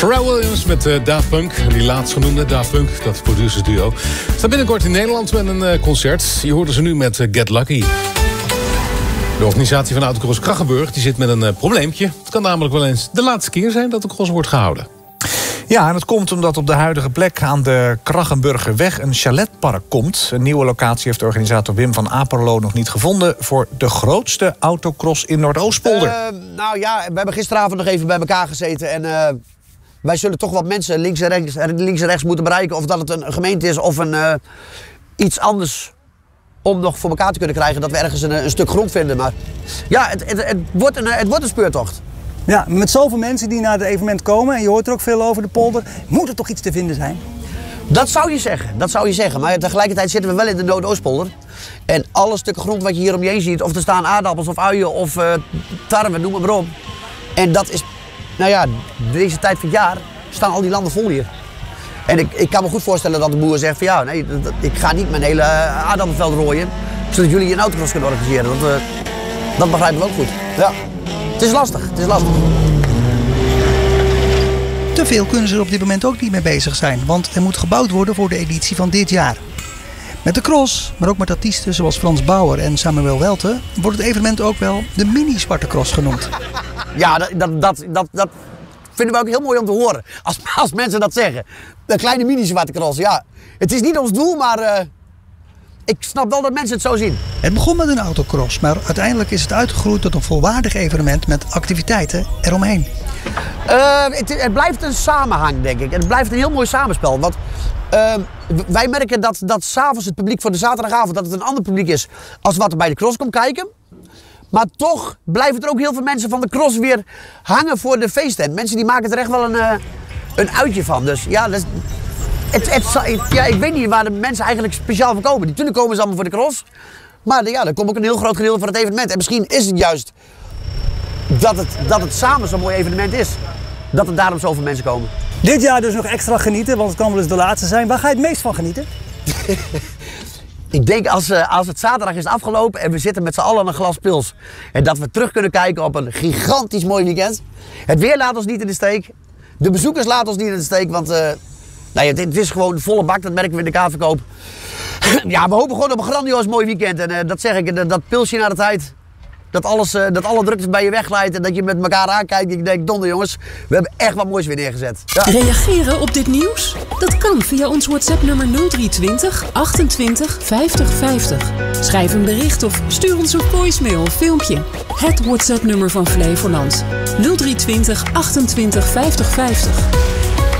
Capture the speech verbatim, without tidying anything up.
Pharrell Williams met uh, Daft Punk. Die laatstgenoemde Daft Punk, dat producersduo, staat binnenkort in Nederland met een uh, concert. Je hoorde ze nu met uh, Get Lucky. De organisatie van Autocross Krachenburg die zit met een uh, probleempje. Het kan namelijk wel eens de laatste keer zijn dat de cross wordt gehouden. Ja, en dat komt omdat op de huidige plek aan de Krachenburgerweg een chaletpark komt. Een nieuwe locatie heeft de organisator Wim van Aperlo nog niet gevonden voor de grootste autocross in Noordoostpolder. Uh, nou ja, we hebben gisteravond nog even bij elkaar gezeten en uh, wij zullen toch wat mensen links en rechts, links en rechts moeten bereiken. Of dat het een gemeente is of een, uh, iets anders om nog voor elkaar te kunnen krijgen dat we ergens een, een stuk grond vinden. Maar ja, het, het, het, wordt, een, het wordt een speurtocht. Ja, met zoveel mensen die naar het evenement komen, en je hoort er ook veel over de polder, moet er toch iets te vinden zijn? Dat zou je zeggen, dat zou je zeggen. Maar tegelijkertijd zitten we wel in de Noordoostpolder. En alle stukken grond wat je hier om je heen ziet, of er staan aardappels of uien of uh, tarwe, noem maar op. En dat is, nou ja, deze tijd van het jaar staan al die landen vol hier. En ik, ik kan me goed voorstellen dat de boer zegt van ja, nee, dat, ik ga niet mijn hele aardappelveld rooien, zodat jullie een autocross kunnen organiseren. Dat, uh, dat begrijpen we ook goed. Ja. Het is lastig, het is lastig. Te veel kunnen ze er op dit moment ook niet mee bezig zijn, want er moet gebouwd worden voor de editie van dit jaar. Met de cross, maar ook met artiesten zoals Frans Bauer en Samuel Welte, wordt het evenement ook wel de mini-zwarte cross genoemd. Ja, dat, dat, dat, dat, dat vinden we ook heel mooi om te horen, als, als mensen dat zeggen. Een kleine mini-zwarte cross, ja. Het is niet ons doel, maar uh, ik snap wel dat mensen het zo zien. Het begon met een autocross, maar uiteindelijk is het uitgegroeid tot een volwaardig evenement met activiteiten eromheen. Uh, het, het blijft een samenhang, denk ik. Het blijft een heel mooi samenspel. Want uh, wij merken dat, dat 's avonds het publiek voor de zaterdagavond dat het een ander publiek is als wat er bij de cross komt kijken. Maar toch blijven er ook heel veel mensen van de cross weer hangen voor de feesttent. Mensen die maken er echt wel een, uh, een uitje van. Dus ja, dat is, het, het, ja, ik weet niet waar de mensen eigenlijk speciaal voor komen. Natuurlijk komen ze allemaal voor de cross. Maar ja, er komt ook een heel groot gedeelte voor het evenement. En misschien is het juist dat het, dat het samen zo'n mooi evenement is. Dat er daarom zoveel mensen komen. Dit jaar dus nog extra genieten, want het kan wel eens de laatste zijn. Waar ga je het meest van genieten? Ik denk als, uh, als het zaterdag is afgelopen en we zitten met z'n allen aan een glas pils. En dat we terug kunnen kijken op een gigantisch mooi weekend. Het weer laat ons niet in de steek. De bezoekers laten ons niet in de steek, want uh, nou ja, het is gewoon volle bak. Dat merken we in de kaartverkoop. Ja, we hopen gewoon op een grandioos mooi weekend. En uh, dat zeg ik, dat, dat pilsje naar de tijd. Dat, alles, uh, dat alle drukte bij je wegglijdt en dat je met elkaar aankijkt. En je denkt, donder jongens, we hebben echt wat moois weer neergezet. Ja. Reageren op dit nieuws? Dat kan via ons WhatsApp-nummer nul drie twintig achtentwintig vijftig vijftig. Schrijf een bericht of stuur ons een voicemail of filmpje. Het WhatsApp-nummer van Flevoland. nul drie twintig achtentwintig vijftig vijftig.